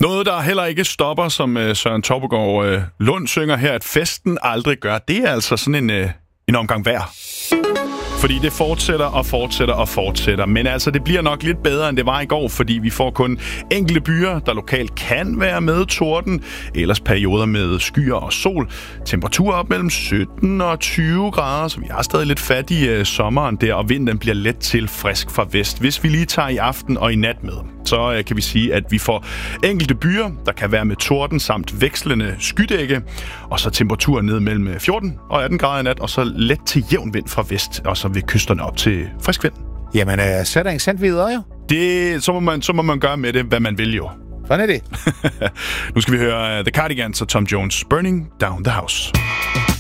Noget, der heller ikke stopper, som Søren Toppegaard Lund synger her, at festen aldrig gør, det er altså sådan en omgang vejr. Fordi det fortsætter. Men altså, det bliver nok lidt bedre, end det var i går, fordi vi får kun enkelte byer, der lokalt kan være med torden. Ellers perioder med skyer og sol. Temperaturer op mellem 17 og 20 grader, så vi har stadig lidt fat i sommeren der, og vinden bliver let til frisk fra vest. Hvis vi lige tager i aften og i nat med, så kan vi sige, at vi får enkelte byer, der kan være med torden samt vekslende skydække, og så temperaturer ned mellem 14 og 18 grader i nat, og så let til jævn vind fra vest, og så ved kysterne op til frisk vind. Jamen, så er der en sandt videre, jo. Så må man gøre med det, hvad man vil, jo. Sådan er det. Nu skal vi høre The Cardigans og Tom Jones, Burning Down the House.